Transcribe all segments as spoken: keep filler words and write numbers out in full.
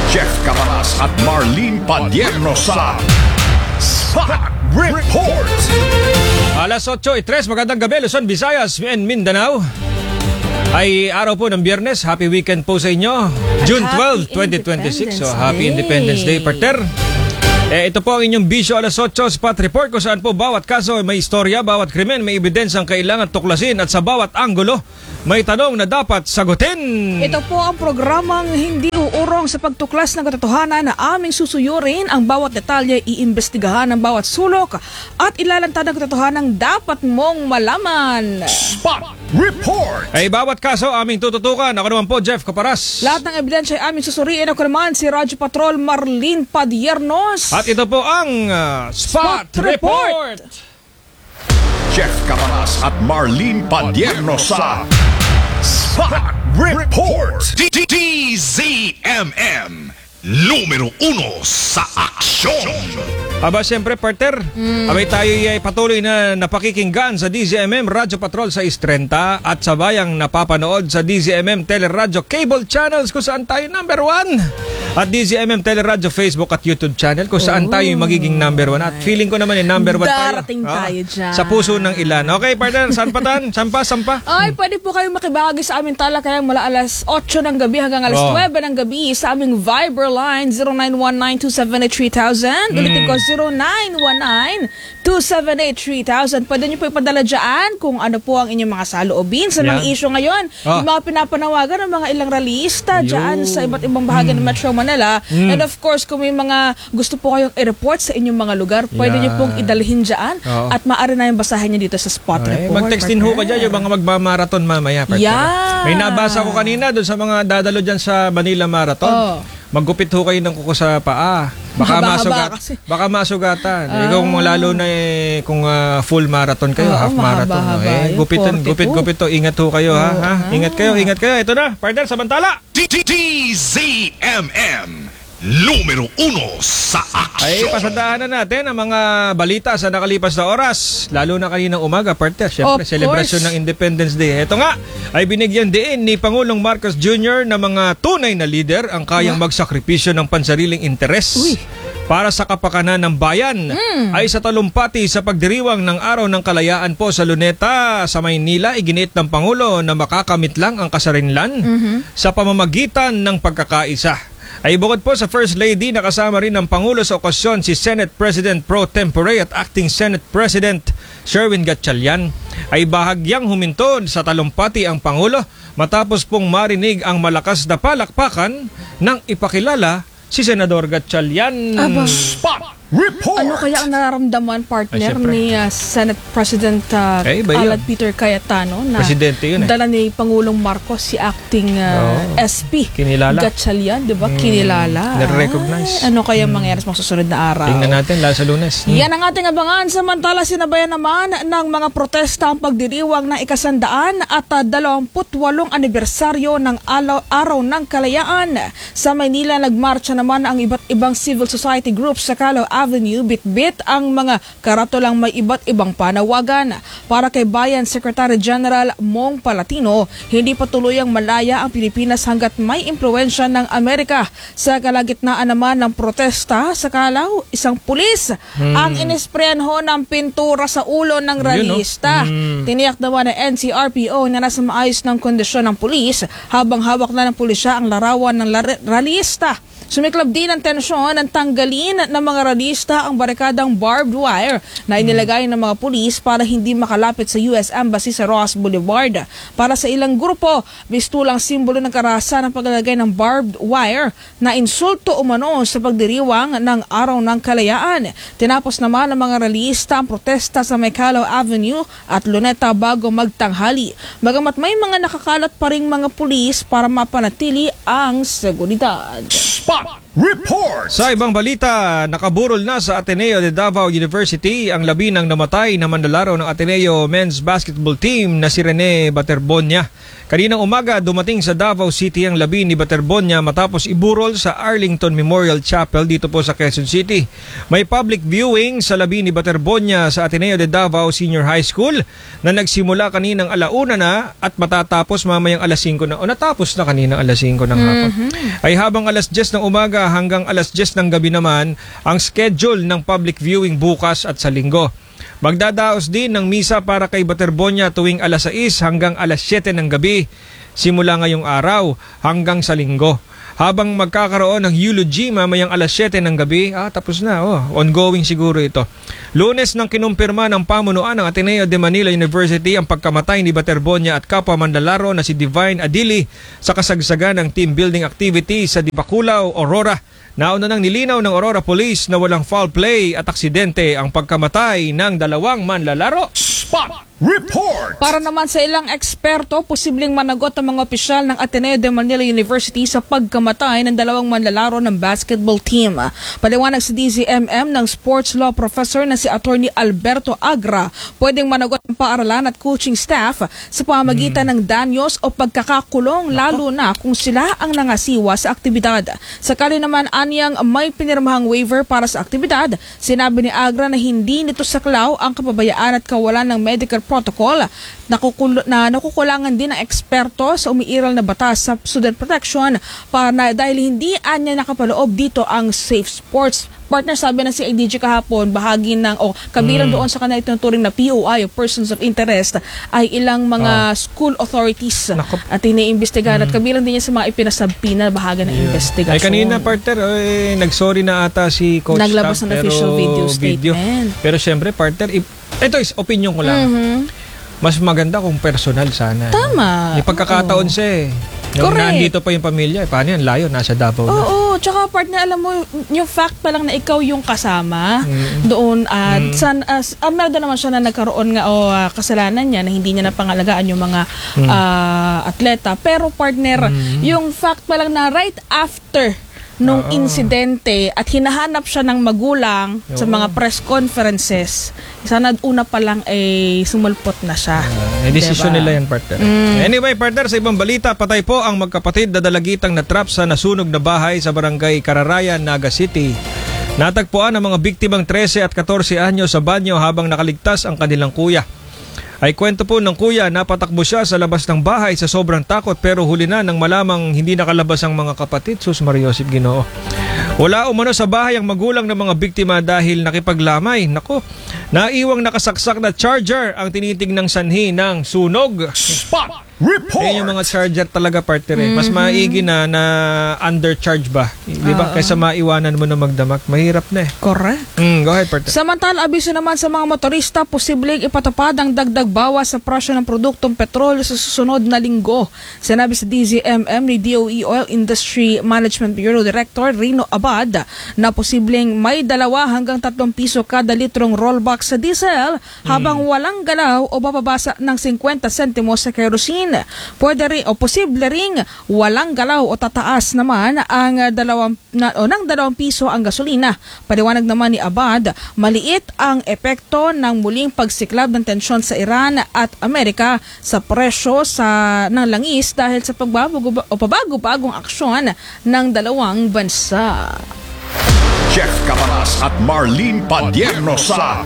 Jeff Cabanas at Marlene Padierno sa Spot Report. Alas otso y tres, magandang gabi Luzon, Visayas and Mindanao. Ay araw po ng Biyernes. Happy weekend po sa inyo. June twelfth, twenty twenty-six. So happy Independence Day, partner. Eh, ito po ang inyong bisyo alas otso Spot Report, kung saan po bawat kaso may istorya, bawat krimen may ebidensyang kailangan tuklasin, at sa bawat anggulo may tanong na dapat sagutin. Ito po ang programang hindi uurong sa pagtuklas ng katotohanan na aming susuyurin ang bawat detalye, iimbestigahan ang bawat sulok at ilalantad ang katotohanan dapat mong malaman. Spot Report. Ay bawat kaso aming tututukan. Ako naman po, Jeff Caparas. Lahat ng ebidensya ay aming susuriin. Ako naman si Radyo Patrol Marlene Padiernos. At ito po ang uh, Spot, Spot Report. Report. Jeff Cabanas at Marlene Padierno sa Spot Report. D Z M M, numero uno sa aksyon. Aba, siyempre, partner, mm. abay tayo ay patuloy na napakikinggan sa D Z M M Radyo Patrol sa Istrenta at sabayang napapanood sa D Z M M Teleradyo Cable Channels kung saan tayo number one. At D Z M M Teleradyo Facebook at YouTube channel kung saan oh, tayo magiging number one. At feeling ko naman eh, number one tayo. Darating tayo ah, dyan. Sa puso ng ilan. Okay, partner, saan pa tan? Sampa, sampa? Ay, pwede po kayong makibahagi sa aming talakayang mula alas otso ng gabi hanggang alas oh. nuwebe ng gabi sa aming Viber line zero nine one nine two seven eight three thousand. Ulitin ko zero nine one nine two seven eight three thousand. Pwede nyo po ipadala dyan kung ano po ang inyong mga saloobin sa mga yeah. issue ngayon. Oh. Yung mga pinapanawagan ng mga ilang rallyista dyan sa iba't ibang bahagi mm. ng Metro Manila. Mm. And of course, kung may mga gusto po kayong i-report sa inyong mga lugar, pwede yeah. nyo pong idalhin dyan oh. at maaari na yung basahin nyo dito sa Spot okay. Report. Mag-text din ho ka dyan yung mga magmamarathon mamaya. Partner. Yeah. May nabasa ko kanina doon sa mga dadalo dyan sa Manila Marathon. Oh. Maggupit ho kayo ng kuko sa paa. Baka masugat, baka masugatan. Uh, eh, kung lalo na eh, kung uh, full marathon kayo, uh, half marathon. No, eh, gupitan, gupit, gupit to. Ingat ho kayo, uh, ha? ha? Ingat kayo, ingat kayo. Ito na, partner, samantala. D Z M M, numero uno sa aksyon. Ay, pasandahan na natin ang mga balita sa nakalipas na oras. Lalo na kaninang umaga, partner. Siyempre, celebration ng Independence Day. Ito nga, ay binigyan din ni Pangulong Marcos Junior na mga tunay na leader ang kayang magsakripisyo ng pansariling interes Uy. para sa kapakanan ng bayan. Mm. Ay sa talumpati sa pagdiriwang ng Araw ng Kalayaan po sa Luneta, sa Maynila, iginiit ng Pangulo na makakamit lang ang kasarinlan mm-hmm. sa pamamagitan ng pagkakaisa. Ay bukod po sa First Lady, nakasama rin ng Pangulo sa okasyon si Senate President Pro Tempore at Acting Senate President Sherwin Gatchalian. Ay bahagyang huminto sa talumpati ang Pangulo matapos pong marinig ang malakas na palakpakan nang ipakilala si Senador Gatchalian. Aba. Spot Report. Ano kaya ang nararamdaman, partner, Ay, ni uh, Senate President uh, Ay, Alad Peter Cayetano na Presidente yun, eh. dala ni Pangulong Marcos si acting uh, oh. S P Kinilala. Gatchalian, di ba? Mm. Kinilala. Nare-recognize. Ay, ano kaya mm. mangyari sa mga susunod na araw? Tingnan natin, lalo sa Lunes. Mm. Yan ang ating abangan. Samantala, sinabayan naman ng mga protesta ang pagdiriwang ng ikasandaan at uh, dalawamput walong anibersaryo ng alaw, Araw ng Kalayaan. Sa Maynila, nagmarcha naman ang iba't ibang civil society groups sa Calao Avenue, bit-bit ang mga karatulang may iba't ibang panawagan. Para kay Bayan Secretary General Mong Palatino, hindi patuluyang malaya ang Pilipinas hanggat may impluwensya ng Amerika. Sa kalagitnaan naman ng protesta sa Calao, isang pulis hmm. ang inisprayan ho ng pintura sa ulo ng rallyista. Hmm. Tiniyak naman ng N C R P O na nasa maayos ng kondisyon ng pulis habang hawak na ng pulisya ang larawan ng rallyista. Sumiklab din ang tensyon ng tanggalin ng mga rallyista ang barikadang barbed wire na inilagay ng mga pulis para hindi makalapit sa U S Embassy sa Rojas Boulevard. Para sa ilang grupo, mistulang simbolo ng karahasan ang paglalagay ng barbed wire na insulto umano sa pagdiriwang ng Araw ng Kalayaan. Tinapos naman ng mga rallyista ang protesta sa Calao Avenue at Luneta bago magtanghali. Bagamat may mga nakakalat pa ring mga pulis para mapanatili ang seguridad. Spot Report! Sa ibang balita, nakaburol na sa Ateneo de Davao University ang labi ng namatay na manlalaro ng Ateneo men's basketball team na si Rene Baterbonia. Kaninang umaga, dumating sa Davao City ang labi ni Baterbonia matapos iburol sa Arlington Memorial Chapel dito po sa Quezon City. May public viewing sa labi ni Baterbonia sa Ateneo de Davao Senior High School na nagsimula kaninang alauna na at matatapos mamayang alas singko na o natapos na kaninang alas singko ng hapon. Mm-hmm. Ay habang alas diyes ng umaga hanggang alas diyes ng gabi naman ang schedule ng public viewing bukas at sa linggo. Magdadaos din ng misa para kay Baterbonia tuwing alas sais hanggang alas siyete ng gabi simula ngayong araw hanggang sa linggo. Habang magkakaroon ng eulogy mamayang alas siyete ng gabi, ah tapos na, oh, ongoing siguro ito. Lunes nang kinumpirma ng pamunuan ng Ateneo de Manila University ang pagkamatay ni Baterbonia at kapwa manlalaro na si Divine Adili sa kasagsagan ng team building activity sa Dipakulaw, Aurora. Nauna nang nilinaw ng Aurora Police na walang foul play at aksidente ang pagkamatay ng dalawang manlalaro. Spot Report! Para naman sa ilang eksperto, posibleng managot ang mga opisyal ng Ateneo de Manila University sa pagkamatay ng dalawang manlalaro ng basketball team. Paliwanag sa D Z M M ng sports law professor na si Attorney Alberto Agra, pwedeng managot ang paaralan at coaching staff sa pamamagitan hmm. ng danyos o pagkakakulong lalo na kung sila ang nangasiwa sa aktibidad. Sakali naman anyang may pinirmahang waiver para sa aktibidad, sinabi ni Agra na hindi nito saklaw ang kapabayaan at kawalan ng medical protocol. Nakukul- na nakukulangan din ng eksperto sa umiiral na batas sa student protection para na, dahil hindi anya nakapaloob dito ang safe sports. Partner, sabi na si A D G kahapon, bahagi ng o kabilang mm. doon sa kanila itinuturing na P O I o Persons of Interest ay ilang mga oh. school authorities Nako. at iniimbestigahan mm. at kabilang din yan sa mga ipinasabpi na bahagi ng yeah. investigasyon. Ay kanina, partner, eh, nagsorry na ata si Coach Naglabas ng official video statement. Video. Pero syempre, partner, ito is opinion ko lang. Mm-hmm. Mas maganda kung personal sana. Tama. May pagkakataon oh. siya eh. Nung nandito pa yung pamilya, eh, paano yan? Layo, nasa Davao na. Oo, tsaka partner, alam mo, yung fact pa lang na ikaw yung kasama mm. doon at mm. san, uh, uh, meron naman siya na nagkaroon nga o uh, kasalanan niya na hindi niya napangalagaan yung mga mm. uh, atleta. Pero partner, mm. yung fact pa lang na right after nung Uh-oh. insidente at hinahanap siya ng magulang Oo. sa mga press conferences, sana una pa lang ay eh, sumulpot na siya. Uh, eh, desisyon diba? Nila yan, partner. Mm. Anyway, partner, sa ibang balita, patay po ang magkapatid na dalagitang natrap sa nasunog na bahay sa barangay Kararayan, Naga City. Natagpuan ang mga biktimang trese at katorse anyos sa banyo habang nakaligtas ang kanilang kuya. Ay kwento po ng kuya, napatakbo siya sa labas ng bahay sa sobrang takot pero huli na nang malamang hindi nakalabas ang mga kapatid. Sus Mariosip Ginoo. Wala umano sa bahay ang magulang ng mga biktima dahil nakipaglamay. Nako, naiwang nakasaksak na charger ang tinitingnang sanhi ng sunog. Spot Report! Eh, yung mga charger talaga, partner eh. Mas mm-hmm. maigi na na undercharge ba? Di ba? Kaysa maiwanan mo na magdamak. Mahirap na eh. Correct. Mm, go ahead, partner. Samantala, abiso naman sa mga motorista, posibleng ipatupad ang dagdag bawas sa presyo ng produktong petrol sa susunod na linggo. Sinabi sa D Z M M ni D O E Oil Industry Management Bureau Director Rino Abad na posibleng may dalawa hanggang tatlong piso kada litrong rollback sa diesel habang mm. walang galaw o bababasa ng fifty centimos sa kerosene. Pwede rin o posible ring walang galaw o tataas naman ang dalawang na, o ng dalawang piso ang gasolina. Paliwanag naman ni Abad, maliit ang epekto ng muling pagsiklab ng tensyon sa Iran at Amerika sa presyo sa ng langis dahil sa pagbabago o pabago-bagong aksyon ng dalawang bansa. Jeff Cabanas at Marlene Padierno sa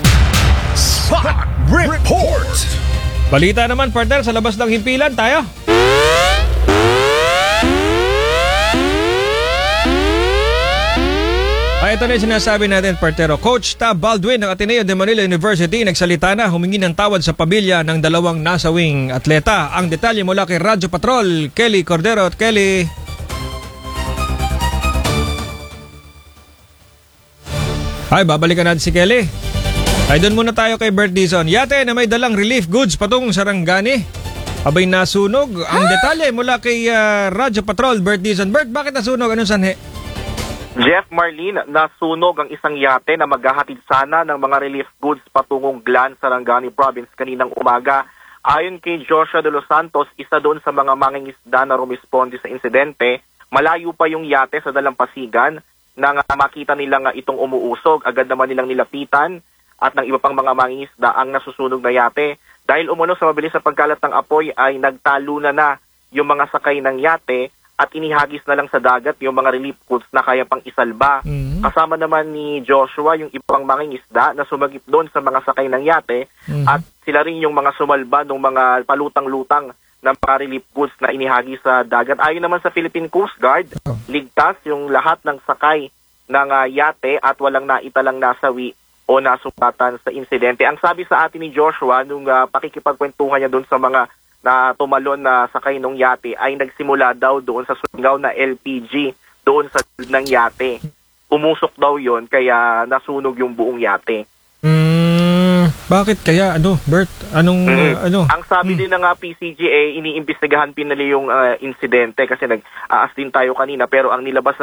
Spot Report! Balita naman, partner, sa labas ng himpilan tayo. Ay, ito na yung sinasabi natin, partner. Coach Tab Baldwin ng Ateneo de Manila University nagsalita na, humingi ng tawad sa pamilya ng dalawang nasawing atleta. Ang detalye mula kay Radyo Patrol, Kelly Cordero. At Kelly. Ay, babalikan natin si Kelly. Ay, doon muna tayo kay Bert Dizon. Yate na may dalang relief goods patungong Sarangani. Abay nasunog. Ang detalye mula kay uh, Radyo Patrol, Bert Dizon. Bert, bakit nasunog? Anong sanhe? Jeff, Marlene, nasunog ang isang yate na maghahatid sana ng mga relief goods patungong Glan, Sarangani Province kaninang umaga. Ayon kay Joshua de los Santos, isa doon sa mga mangingisda na rumisponde sa insidente, malayo pa yung yate sa dalampasigan. nang uh, makita nila nga itong umuusog, agad naman nilang nilapitan at ng iba pang mga mangingisda ang nasusunog na yate. Dahil umano sa mabilis na pagkalat ng apoy ay nagtalo na na yung mga sakay ng yate at inihagis na lang sa dagat yung mga relief goods na kaya pang isalba. Mhm. Kasama naman ni Joshua yung ibang mangingisda na sumagip doon sa mga sakay ng yate Mhm. at sila rin yung mga sumalba ng mga palutang-lutang ng mga relief goods na inihagis sa dagat. Ayon naman sa Philippine Coast Guard, Oh. ligtas yung lahat ng sakay ng uh, yate at walang naitalang nasawi o nasugatan sa insidente. Ang sabi sa atin ni Joshua nung uh, pakikipagkwentuhan niya doon sa mga na tumalon na sakay ng yate ay nagsimula daw doon sa sumingaw na L P G doon sa ng yate. Umusok daw yon kaya nasunog yung buong yate. Mm, bakit kaya ano, Bert? Anong Mm. uh, ano? Ang sabi din ng uh, P C G A, iniimbestigahan pinali yung uh, insidente kasi nag-aas din tayo kanina pero ang nilabas